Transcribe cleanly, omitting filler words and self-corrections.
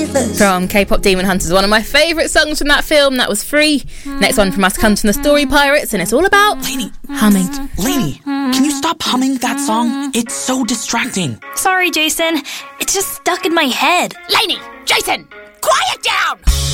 From K-pop Demon Hunters, one of my favourite songs from that film. That was Free. Next one from us comes from the Story Pirates, and it's all about humming. Lainey, can you stop humming that song? It's so distracting. Sorry, Jason. It's just stuck in my head. Lainey, Jason, quiet down!